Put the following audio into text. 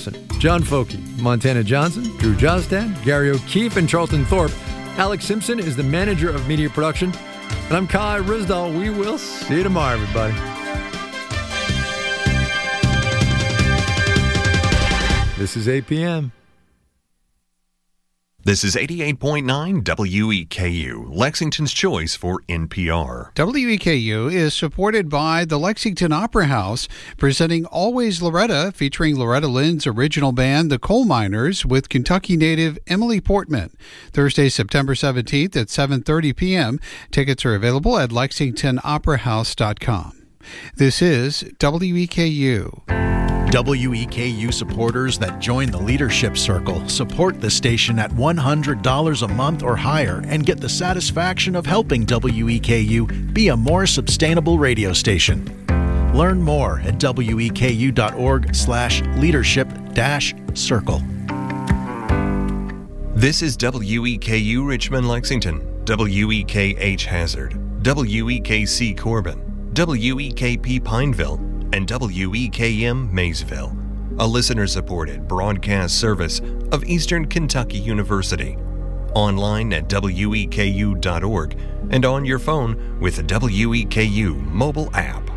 Carlson, John Foky, Montana Johnson, Drew Jostad, Gary O'Keefe, and Charlton Thorpe. Alex Simpson is the manager of media production. And I'm Kai Risdall. We will see you tomorrow, everybody. This is 8 p.m. This is 88.9 WEKU, Lexington's choice for NPR. WEKU is supported by the Lexington Opera House, presenting Always Loretta, featuring Loretta Lynn's original band, the Coal Miners, with Kentucky native Emily Portman. Thursday, September 17th at 7:30 p.m. Tickets are available at lexingtonoperahouse.com. This is WEKU. WEKU supporters that join the Leadership Circle support the station at $100 a month or higher and get the satisfaction of helping WEKU be a more sustainable radio station. Learn more at weku.org/leadership-circle. This is WEKU Richmond Lexington, WEKH Hazard, WEKC Corbin, WEKP Pineville, and WEKM Maysville, a listener-supported broadcast service of Eastern Kentucky University. Online at weku.org and on your phone with the WEKU mobile app.